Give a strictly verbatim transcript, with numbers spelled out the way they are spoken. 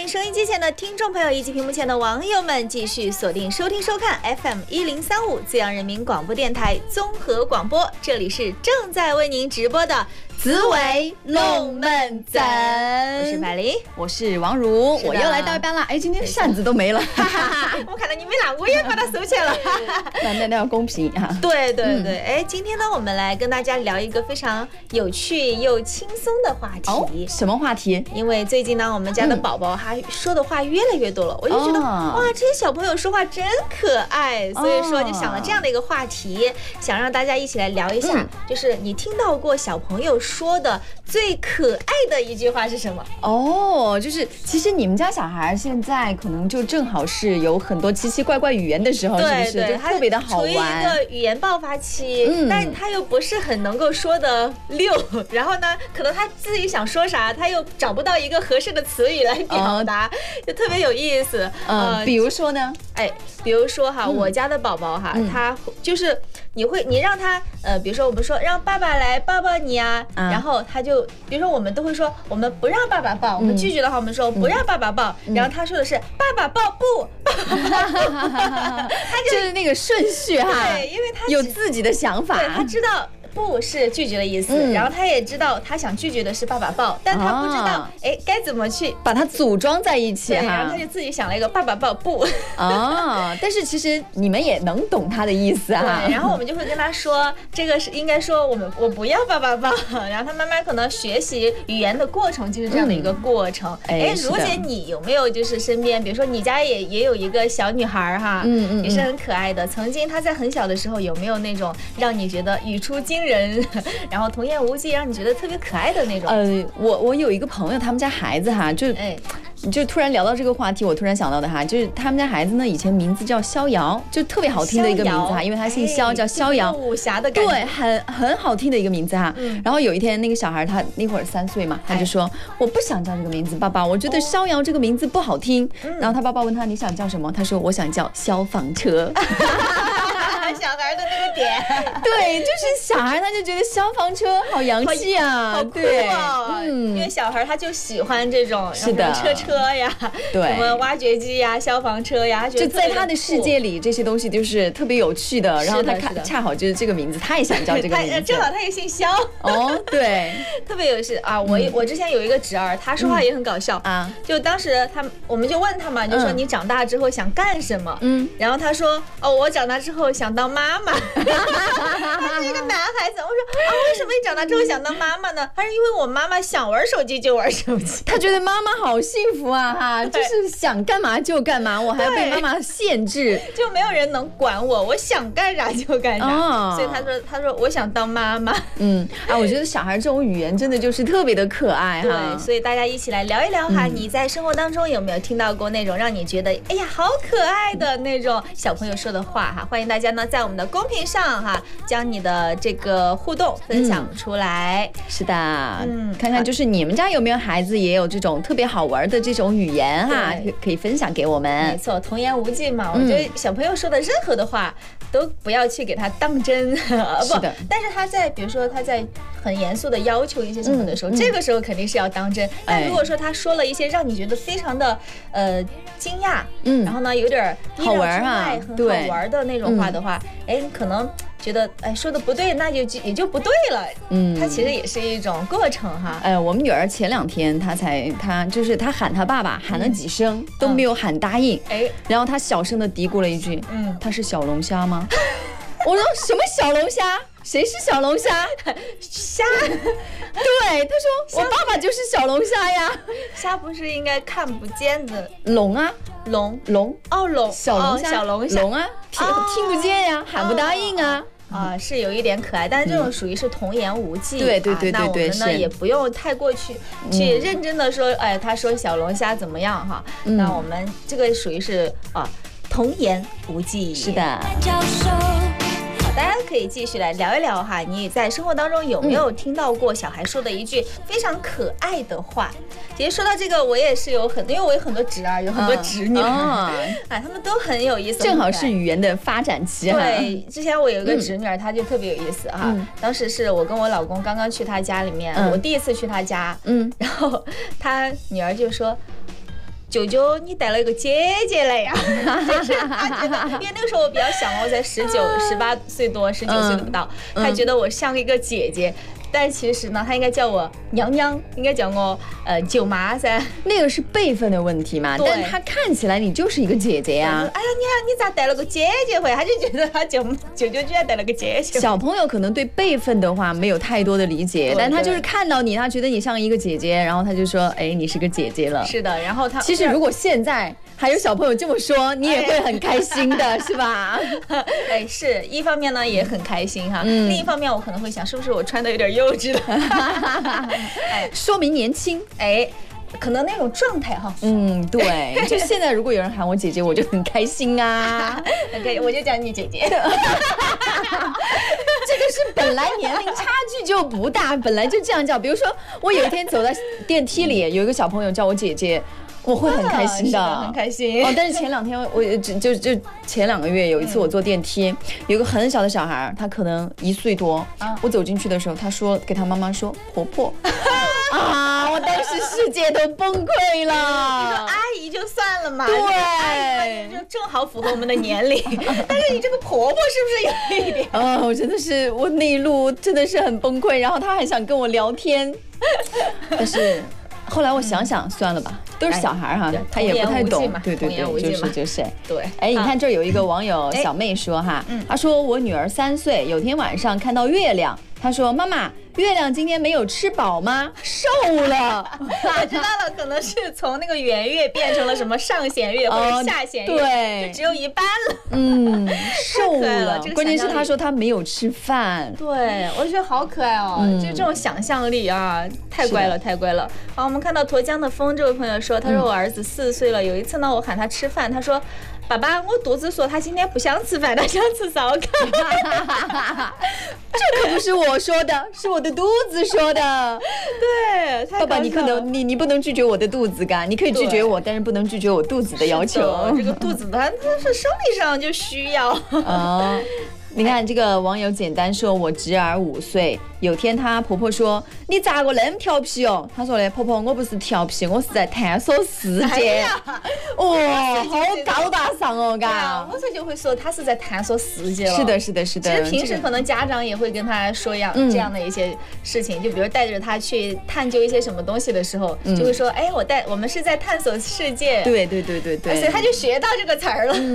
迎收音机前的听众朋友以及屏幕前的网友们继续锁定收听收看 F M 一零三五资阳人民广播电台综合广播，这里是正在为您直播的紫薇龙门阵，我是百灵， 我是王如，我又来到一班了。哎，今天扇子都没了， 我看到你没拿，我也把它收起来了。 那那那要公平啊！ 对对对，哎、嗯，今天呢，我们来跟大家聊一个非常有趣又轻松的话题。 哦，什么话题？ 因为最近呢，我们家的宝宝他说的话越来越多了，嗯、我就觉得、哦、哇，这些小朋友说话真可爱，所以说就想了这样的一个话题，哦、想让大家一起来聊一下，嗯、就是你听到过小朋友说的最可爱的一句话是什么？ 哦，就是其实你们家小孩现在可能就正好是有很多奇奇怪怪语言的时候，是不是？就特别的好玩。处于一个语言爆发期，嗯，但他又不是很能够说的溜，然后呢，可能他自己想说啥，他又找不到一个合适的词语来表达，哦、就特别有意思。 嗯、呃，比如说呢？ 哎，比如说哈，嗯、我家的宝宝哈，嗯、他就是你会你让他呃，比如说我们说让爸爸来抱抱你啊，啊然后他就比如说我们都会说我们不让爸爸抱，我们拒绝的话我们说不让爸爸抱，嗯、然后他说的是爸爸抱不，爸爸抱不，他就就是那个顺序哈， 对，因为他有自己的想法， 对，他知道。不是拒绝的意思，嗯、然后他也知道他想拒绝的是爸爸抱，但他不知道哎、哦、该怎么去把它组装在一起哈， 然后他就自己想了一个爸爸抱不哦，但是其实你们也能懂他的意思啊。 对，然后我们就会跟他说，这个是应该说我们我不要爸爸抱，然后他慢慢可能学习语言的过程就是这样的一个过程。哎、嗯，如姐你有没有就是身边，比如说你家也也有一个小女孩哈，嗯嗯，也是很可爱的，曾经她在很小的时候有没有那种让你觉得语出惊人，然后童言无忌，让你觉得特别可爱的那种？ 呃，我我有一个朋友，他们家孩子哈，就哎，就突然聊到这个话题，我突然想到的哈，就是他们家孩子呢，以前名字叫逍遥，就特别好听的一个名字哈，因为他姓萧，叫逍遥， 武侠的感觉， 对，很很好听的一个名字哈。嗯、然后有一天那个小孩他那会儿三岁嘛，他就说、哎、我不想叫这个名字，爸爸，我觉得逍遥这个名字不好听。嗯、然后他爸爸问他你想叫什么？他说我想叫消防车。 小孩的那个点， 对，就是小孩他就觉得消防车好洋气啊， 好酷哦，嗯，因为小孩他就喜欢这种是的车车呀， 对， 什么挖掘机呀、消防车呀， 就在他的世界里，这些东西就是特别有趣的。然后他看恰好就是这个名字，他也想叫这个名字， 正好他也姓肖。 哦，对， 特别有趣啊！我我之前有一个侄儿，他说话也很搞笑啊。就当时他我们就问他嘛，就说你长大之后想干什么？嗯，然后他说哦，我长大之后想当妈妈。他是一个男孩子，我说啊，为什么你长大之后想当妈妈呢？他说因为我妈妈想玩手机就玩手机， 他觉得妈妈好幸福啊哈，就是想干嘛就干嘛，我还要被妈妈限制， 就没有人能管我，我想干啥就干啥。哦、所以他说他说我想当妈妈。 嗯啊，我觉得小孩这种语言真的就是特别的可爱哈。 对，所以大家一起来聊一聊哈，嗯、你在生活当中有没有听到过那种让你觉得哎呀好可爱的那种小朋友说的话哈？欢迎大家呢在我们的公屏上哈，将你的这个互动分享出来。 嗯、是的，嗯，看看就是你们家有没有孩子也有这种特别好玩的这种语言哈，可以分享给我们。 没错，童言无忌嘛，我觉得小朋友说的任何的话都不要去给他当真，呃、不，但是他在比如说他在很严肃的要求一些什么的时候，嗯嗯、这个时候肯定是要当真。但如果说他说了一些让你觉得非常的呃惊讶，嗯，然后呢有点好玩啊， 很好玩的那种话的话，哎、嗯，可能觉得哎说的不对，那就也就不对了。嗯，它其实也是一种过程哈。 哎，我们女儿前两天她才她就是她喊她爸爸喊了几声、嗯、都没有喊答应，哎、嗯，然后她小声的嘀咕了一句，嗯，他是小龙虾吗？我说什么小龙虾？谁是小龙虾？ 虾？ 对，他说我爸爸就是小龙虾呀。 虾不是应该看不见的？ 龙啊， 龙龙哦龙， 小龙虾， 哦、小龙虾，龙啊，听、哦、听不见呀，喊不答应啊。 啊、呃，是有一点可爱，但是这种属于是童言无忌。 对对对对对，那我们呢也不用太过去去认真的说，哎，他说小龙虾怎么样哈？嗯、那我们这个属于是啊童言无忌。 是的。 大家可以继续来聊一聊哈，你在生活当中有没有听到过小孩说的一句非常可爱的话？其实说到这个，我也是有很多，因为我有很多侄儿，有很多侄女，哎、嗯，他们都很有意思， 正好是语言的发展期。 对，之前我有一个侄女儿，她就特别有意思哈。嗯、当时是我跟我老公刚刚去她家里面，嗯、我第一次去她家，嗯，然后她女儿就说。 舅舅你带了一个姐姐来呀。就是他觉得，因为那个时候我比较小嘛，我才十九、十八岁多，十九岁都不到，嗯、他觉得我像一个姐姐。但其实呢，他应该叫我娘娘，应该叫我呃舅妈噻。 那个是辈分的问题嘛，但他看起来你就是一个姐姐呀。 哎呀，你看你咋带了个姐姐回来？他就觉得他舅舅舅居然带了个姐姐。 小朋友可能对辈分的话没有太多的理解，但他就是看到你，他觉得你像一个姐姐，然后他就说，哎，你是个姐姐了。 是的，然后他其实如果现在还有小朋友这么说，你也会很开心的，哎、是吧？ 哎，是一方面呢也很开心哈，嗯、另一方面我可能会想，是不是我穿的有点幼稚了？ 哎，说明年轻， 哎。可能那种状态哈， 嗯，对，就现在如果有人喊我姐姐，我就很开心啊， 很开心，我就叫你姐姐。 这个是本来年龄差距就不大，本来就这样叫。比如说，我有一天走在电梯里，有一个小朋友叫我姐姐。我会很开心的， 啊、很开心哦。但是前两天我就就就前两个月有一次我坐电梯，嗯、有个很小的小孩，他可能一岁多。啊、我走进去的时候，他说给他妈妈说婆婆啊，我当时世界都崩溃了。 你说阿姨就算了嘛， 对， 阿姨就正好符合我们的年龄。但是你这个婆婆是不是有一点？ 哦，我真的是我那一路真的是很崩溃，然后他还想跟我聊天，但是。后来我想想，算了吧，都是小孩哈，他也不太懂，对对对，就是就是。 对， 哎，你看这有一个网友小妹说哈，她说我女儿三岁，有天晚上看到月亮，她说妈妈，月亮今天没有吃饱吗？瘦了。 我知道了，可能是从那个圆月变成了什么上弦月或者下弦月， 对， 就只有一半了。 嗯，瘦了。关键是她说她没有吃饭。 对，我觉得好可爱哦，就这种想象力啊，太乖了，太乖了。好，我们看到沱江的风这位朋友说，他说我儿子四岁了，有一次呢，我喊他吃饭，他说。爸爸，我肚子说他今天不想吃饭，他想吃烧烤。 这可不是我说的，是我的肚子说的。 对， 爸爸，你不能，你你不能拒绝我的肚子感，你可以拒绝我，但是不能拒绝我肚子的要求。 这个肚子它它是生理上就需要。 哦。你看这个网友简单说，我侄儿五岁，有天她婆婆说你咋个那么调皮哦？她说嘞，婆婆我不是调皮，我是在探索世界。哎、哦，好高大上哦，嘎。 五岁就会说她是在探索世界了。 是的，是的，是的。 其实平时可能家长也会跟她说样、嗯、这样的一些事情，就比如带着她去探究一些什么东西的时候，嗯、就会说，哎，我带我们是在探索世界。 对对对对对。 所以她就学到这个词儿了。嗯